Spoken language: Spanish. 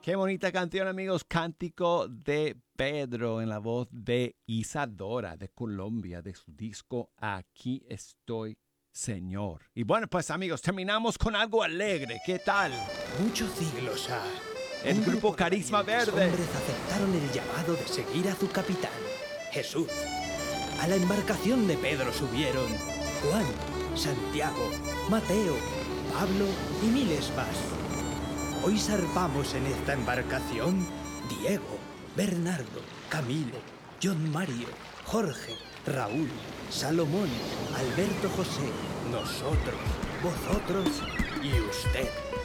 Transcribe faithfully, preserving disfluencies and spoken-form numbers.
Qué bonita canción, amigos. Cántico de Pedro en la voz de Isadora de Colombia, de su disco Aquí estoy, Señor. Y bueno, pues amigos, terminamos con algo alegre. ¿Qué tal? Muchos siglos ha. El un grupo de Carisma valientes Verde. hombres aceptaron el llamado de seguir a su capitán, Jesús. A la embarcación de Pedro subieron Juan, Santiago, Mateo, Pablo y miles más. Hoy zarpamos en esta embarcación Diego, Bernardo, Camilo, John Mario, Jorge, Raúl, Salomón, Alberto José, nosotros, vosotros y usted.